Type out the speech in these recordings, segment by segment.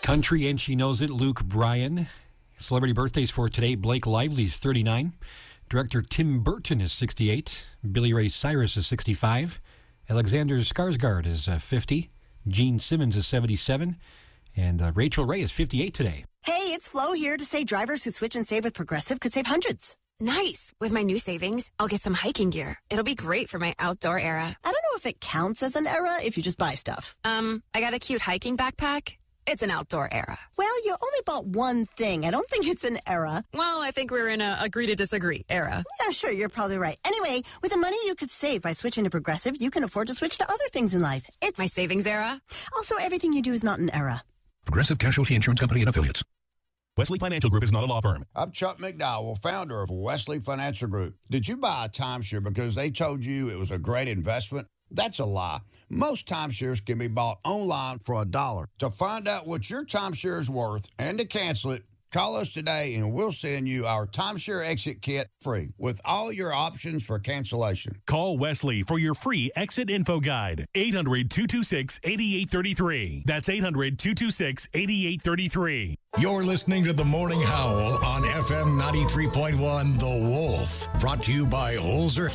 Country and She Knows It, Luke Bryan. Celebrity birthdays for today. Blake Lively's 39. Director Tim Burton is 68. Billy Ray Cyrus is 65. Alexander Skarsgård is 50. Gene Simmons is 77. And Rachel Ray is 58 today. Hey, it's Flo here to say drivers who switch and save with Progressive could save hundreds. Nice. With my new savings, I'll get some hiking gear. It'll be great for my outdoor era. I don't know if it counts as an era if you just buy stuff. I got a cute hiking backpack. It's an outdoor era. Well, you only bought one thing. I don't think it's an era. Well, I think we're in a agree to disagree era. Yeah, sure, you're probably right. Anyway, with the money you could save by switching to Progressive, you can afford to switch to other things in life. It's my savings era. Also, everything you do is not an era. Progressive Casualty Insurance Company and Affiliates. Wesley Financial Group is not a law firm. I'm Chuck McDowell, founder of Wesley Financial Group. Did you buy a timeshare because they told you it was a great investment? That's a lie. Most timeshares can be bought online for $1. To find out what your timeshare is worth and to cancel it, call us today and we'll send you our timeshare exit kit free with all your options for cancellation. Call Wesley for your free exit info guide. 800-226-8833. That's 800-226-8833. You're listening to The Morning Howl on FM 93.1 The Wolf. Brought to you by Holzer.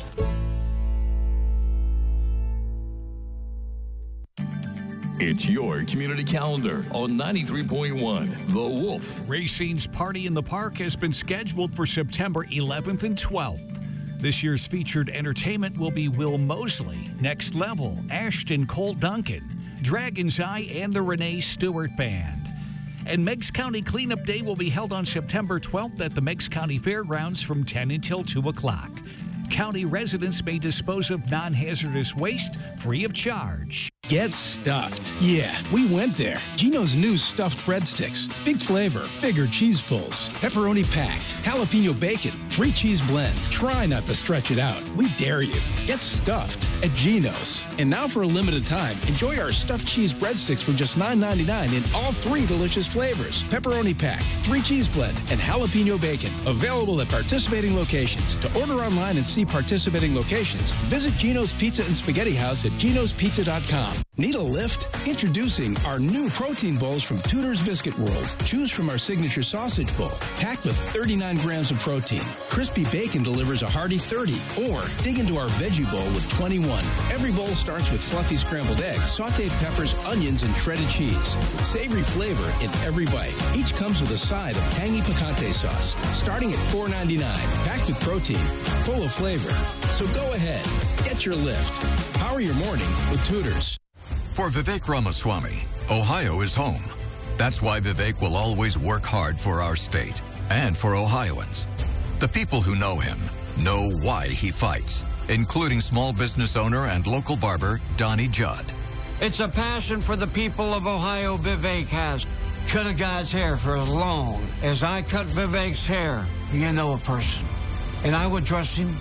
It's your community calendar on 93.1 The Wolf. Racine's Party in the Park has been scheduled for September 11th and 12th. This year's featured entertainment will be Will Mosley, Next Level, Ashton Cole Duncan, Dragon's Eye, and the Renee Stewart Band. And Meigs County Cleanup Day will be held on September 12th at the Meigs County Fairgrounds from 10 until 2 o'clock. County residents may dispose of non-hazardous waste free of charge. Get stuffed. Yeah, we went there. Gino's new stuffed breadsticks. Big flavor, bigger cheese pulls, pepperoni packed, jalapeno bacon, 3 cheese blend. Try not to stretch it out. We dare you. Get stuffed at Gino's. And now for a limited time, enjoy our stuffed cheese breadsticks for just $9.99 in all 3 delicious flavors. Pepperoni packed, 3 cheese blend, and jalapeno bacon. Available at participating locations. To order online and see participating locations, visit Gino's Pizza and Spaghetti House at Gino'sPizza.com. Need a lift? Introducing our new protein bowls from Tudor's Biscuit World. Choose from our signature sausage bowl, packed with 39 grams of protein. Crispy bacon delivers a hearty 30, or dig into our veggie bowl with 21. Every bowl starts with fluffy scrambled eggs, sauteed peppers, onions, and shredded cheese. With savory flavor in every bite. Each comes with a side of tangy picante sauce, starting at $4.99. Packed with protein, full of flavor. So go ahead, get your lift. Power your morning with Tudor's. For Vivek Ramaswamy, Ohio is home. That's why Vivek will always work hard for our state and for Ohioans. The people who know him know why he fights, including small business owner and local barber Donnie Judd. It's a passion for the people of Ohio Vivek has. Cut a guy's hair for as long as I cut Vivek's hair. You know a person. And I would trust him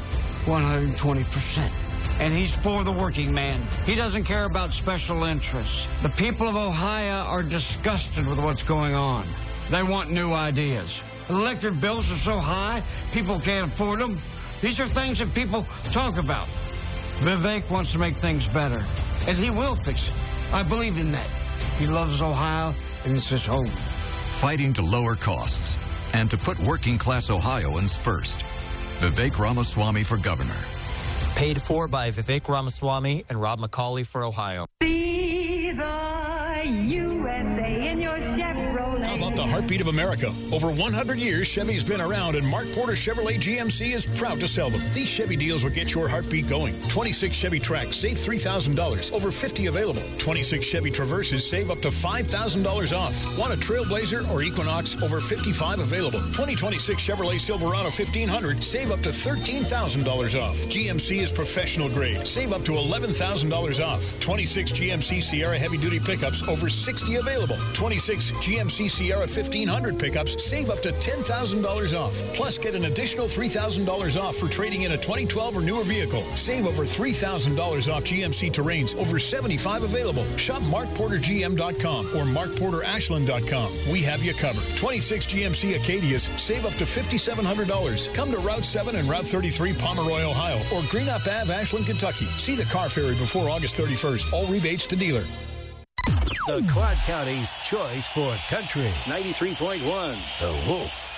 120%. And he's for the working man. He doesn't care about special interests. The people of Ohio are disgusted with what's going on. They want new ideas. Electric bills are so high, people can't afford them. These are things that people talk about. Vivek wants to make things better, and he will fix it. I believe in that. He loves Ohio, and it's his home. Fighting to lower costs and to put working-class Ohioans first. Vivek Ramaswamy for governor. Paid for by Vivek Ramaswamy and Rob McCauley for Ohio. See the USA in your Chevrolet. How about the heartbeat of America? Over 100 years, Chevy's been around, and Mark Porter Chevrolet GMC is proud to sell them. These Chevy deals will get your heartbeat going. 26 Chevy Trax, save $3,000. Over 50 available. 26 Chevy Traverses, save up to $5,000 off. Want a Trailblazer or Equinox? Over 55 available. 2026 Chevrolet Silverado 1500, save up to $13,000 off. GMC is professional grade. Save up to $11,000 off. 26 GMC Sierra heavy-duty pickups, over 60 available. 26 GMC Sierra 1500 pickups, save up to $10,000 off. Plus, get an additional $3,000 off for trading in a 2012 or newer vehicle. Save over $3,000 off GMC Terrains, over 75 available. Shop MarkPorterGM.com or MarkPorterAshland.com. We have you covered. 26 GMC Acadias, save up to $5,700. Come to Route 7 and Route 33, Pomeroy, Ohio, or Green Up Ave, Ashland, Kentucky. See the car ferry before August 31st. All rebates to dealer. The Quad County's choice for country. 93.1 The Wolf.